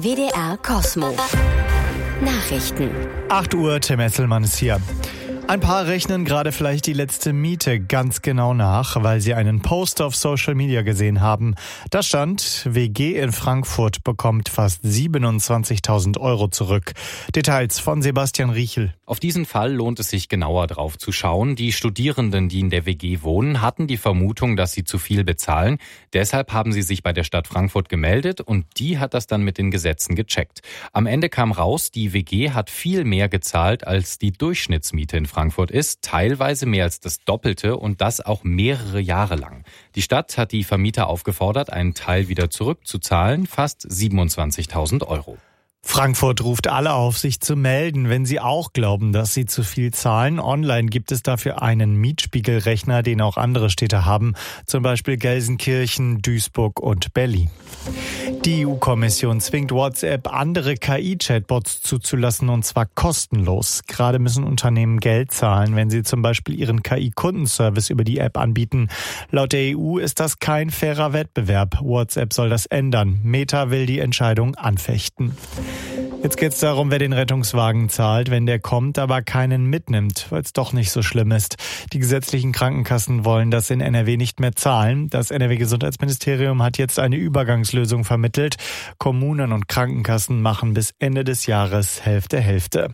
WDR Cosmo. Nachrichten. 8 Uhr, Tim Esselmann ist hier. Ein paar rechnen gerade vielleicht die letzte Miete ganz genau nach, weil sie einen Post auf Social Media gesehen haben. Da stand, WG in Frankfurt bekommt fast 27.000 € zurück. Details von Sebastian Riechel. Auf diesen Fall lohnt es sich genauer drauf zu schauen. Die Studierenden, die in der WG wohnen, hatten die Vermutung, dass sie zu viel bezahlen. Deshalb haben sie sich bei der Stadt Frankfurt gemeldet und die hat das dann mit den Gesetzen gecheckt. Am Ende kam raus, die WG hat viel mehr gezahlt, als die Durchschnittsmiete in Frankfurt ist, teilweise mehr als das Doppelte und das auch mehrere Jahre lang. Die Stadt hat die Vermieter aufgefordert, einen Teil wieder zurückzuzahlen, fast 27.000 €. Frankfurt ruft alle auf, sich zu melden, wenn sie auch glauben, dass sie zu viel zahlen. Online gibt es dafür einen Mietspiegelrechner, den auch andere Städte haben, zum Beispiel Gelsenkirchen, Duisburg und Berlin. Die EU-Kommission zwingt WhatsApp, andere KI-Chatbots zuzulassen, und zwar kostenlos. Gerade müssen Unternehmen Geld zahlen, wenn sie zum Beispiel ihren KI-Kundenservice über die App anbieten. Laut der EU ist das kein fairer Wettbewerb. WhatsApp soll das ändern. Meta will die Entscheidung anfechten. Jetzt geht es darum, wer den Rettungswagen zahlt, wenn der kommt, aber keinen mitnimmt, weil es doch nicht so schlimm ist. Die gesetzlichen Krankenkassen wollen das in NRW nicht mehr zahlen. Das NRW-Gesundheitsministerium hat jetzt eine Übergangslösung vermittelt. Kommunen und Krankenkassen machen bis Ende des Jahres Hälfte.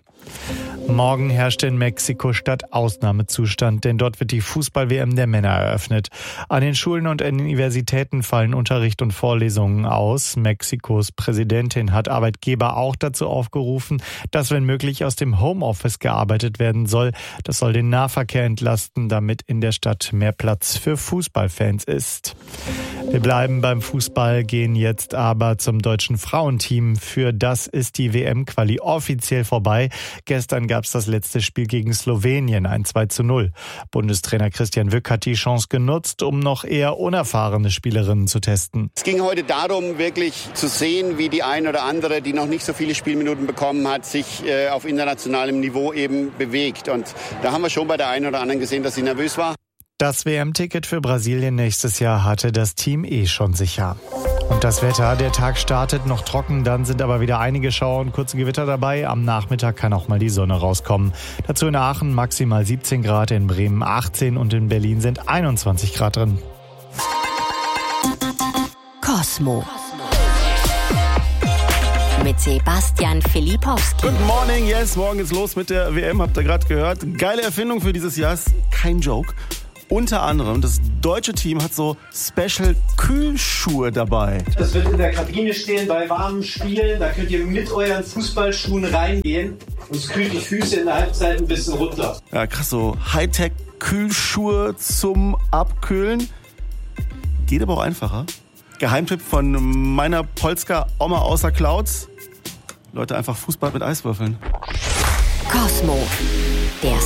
Morgen herrscht in Mexiko-Stadt Ausnahmezustand, denn dort wird die Fußball-WM der Männer eröffnet. An den Schulen und Universitäten fallen Unterricht und Vorlesungen aus. Mexikos Präsidentin hat Arbeitgeber auch dazu aufgerufen, dass wenn möglich aus dem Homeoffice gearbeitet werden soll. Das soll den Nahverkehr entlasten, damit in der Stadt mehr Platz für Fußballfans ist. Wir bleiben beim Fußball, gehen jetzt aber zum deutschen Frauenteam. Für das ist die WM-Quali offiziell vorbei. Gestern gab es das letzte Spiel gegen Slowenien, ein 2:0. Bundestrainer Christian Wück hat die Chance genutzt, um noch eher unerfahrene Spielerinnen zu testen. Es ging heute darum, wirklich zu sehen, wie die eine oder andere, die noch nicht so viele Spielminuten bekommen hat, sich auf internationalem Niveau eben bewegt. Und da haben wir schon bei der einen oder anderen gesehen, dass sie nervös war. Das WM-Ticket für Brasilien nächstes Jahr hatte das Team schon sicher. Und das Wetter, der Tag startet noch trocken, dann sind aber wieder einige Schauer und kurze Gewitter dabei. Am Nachmittag kann auch mal die Sonne rauskommen. Dazu in Aachen maximal 17 Grad, in Bremen 18 und in Berlin sind 21 Grad drin. Cosmo. Mit Sebastian Filipowski. Good morning, yes, morgen geht's los mit der WM, habt ihr gerade gehört. Geile Erfindung für dieses Jahr, ist kein Joke. Unter anderem, das deutsche Team hat so Special-Kühlschuhe dabei. Das wird in der Kabine stehen bei warmen Spielen. Da könnt ihr mit euren Fußballschuhen reingehen. Und es kühlt die Füße in der Halbzeit ein bisschen runter. Ja, krass, so Hightech-Kühlschuhe zum Abkühlen. Geht aber auch einfacher. Geheimtipp von meiner Polska-Oma außer Clouds. Leute, einfach Fußball mit Eiswürfeln. Cosmo. Der